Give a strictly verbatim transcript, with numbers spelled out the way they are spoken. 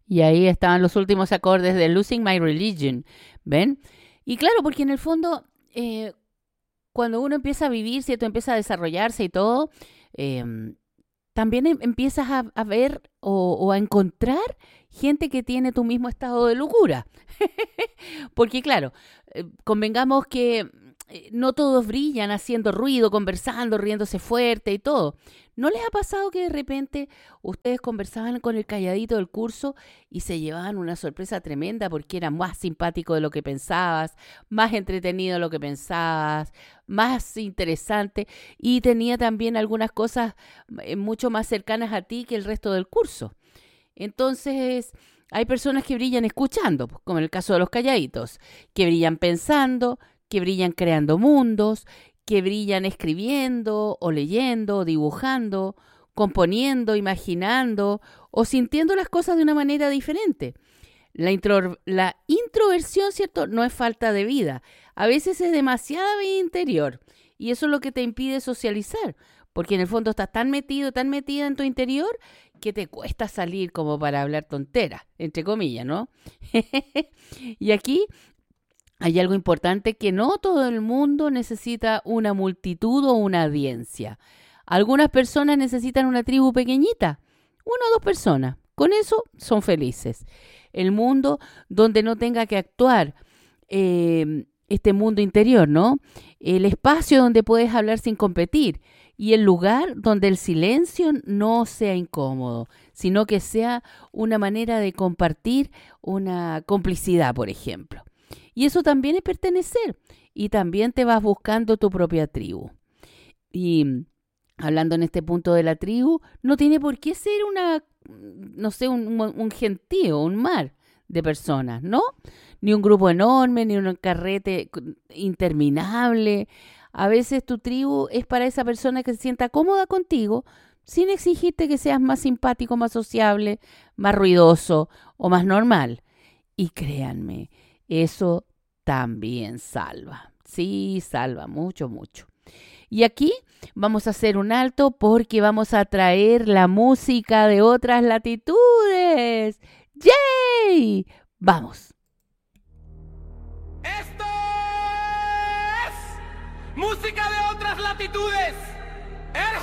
Y ahí estaban los últimos acordes de Losing My Religion, ¿ven? Y claro, porque en el fondo, eh, cuando uno empieza a vivir, ¿cierto? Empieza a desarrollarse y todo, eh, también em- empiezas a, a ver o, o a encontrar gente que tiene tu mismo estado de locura. Porque claro, eh, convengamos que eh, no todos brillan haciendo ruido, conversando, riéndose fuerte y todo. ¿No les ha pasado que de repente ustedes conversaban con el calladito del curso y se llevaban una sorpresa tremenda porque era más simpático de lo que pensabas, más entretenido de lo que pensabas, más interesante y tenía también algunas cosas eh, mucho más cercanas a ti que el resto del curso? Entonces, hay personas que brillan escuchando, pues, como en el caso de los calladitos, que brillan pensando, que brillan creando mundos, que brillan escribiendo o leyendo o dibujando, componiendo, imaginando o sintiendo las cosas de una manera diferente. La, intro- la introversión, ¿cierto? No es falta de vida. A veces es demasiada vida interior y eso es lo que te impide socializar, porque en el fondo estás tan metido, tan metida en tu interior que te cuesta salir como para hablar tonteras, entre comillas, ¿no? Y aquí hay algo importante que no todo el mundo necesita una multitud o una audiencia. Algunas personas necesitan una tribu pequeñita, una o dos personas. Con eso son felices. El mundo donde no tenga que actuar eh, este mundo interior, ¿no? El espacio donde puedes hablar sin competir y el lugar donde el silencio no sea incómodo, sino que sea una manera de compartir una complicidad, por ejemplo. Y eso también es pertenecer y también te vas buscando tu propia tribu. Y hablando en este punto de la tribu, no tiene por qué ser una, no sé, un, un gentío, un mar de personas, ¿no? Ni un grupo enorme, ni un carrete interminable. A veces tu tribu es para esa persona que se sienta cómoda contigo, sin exigirte que seas más simpático, más sociable, más ruidoso o más normal. Y créanme, eso también salva. Sí, salva mucho, mucho. Y aquí vamos a hacer un alto porque vamos a traer la música de otras latitudes. ¡Yay! Vamos. Esto es música de otras latitudes.